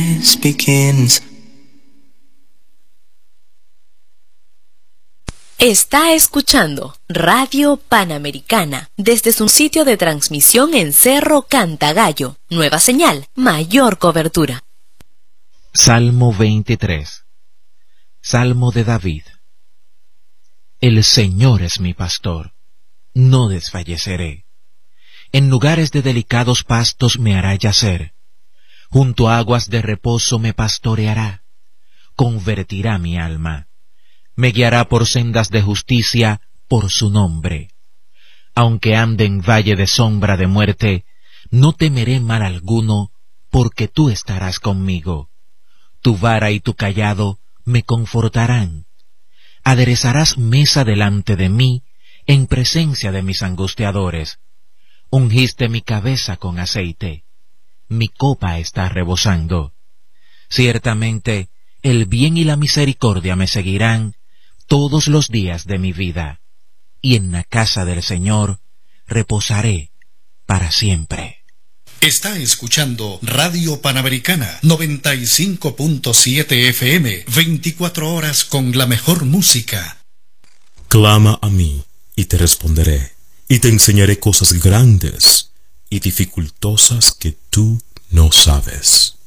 begins. Está escuchando Radio Panamericana desde su sitio de transmisión en Cerro Cantagallo. Nueva señal, mayor cobertura. Salmo 23. Salmo de David. El Señor es mi pastor, no desfalleceré. En lugares de delicados pastos me hará yacer. Junto a aguas de reposo me pastoreará. Convertirá mi alma. Me guiará por sendas de justicia por su nombre. Aunque ande en valle de sombra de muerte, no temeré mal alguno, porque tú estarás conmigo. Tu vara y tu cayado me confortarán. Aderezarás mesa delante de mí, en presencia de mis angustiadores. Ungiste mi cabeza con aceite. Mi copa está rebosando. Ciertamente, el bien y la misericordia me seguirán todos los días de mi vida, y en la casa del Señor reposaré para siempre. Está escuchando Radio Panamericana 95.7 FM, 24 horas con la mejor música. Clama a mí y te responderé, y te enseñaré cosas grandes y dificultosas que tú no sabes.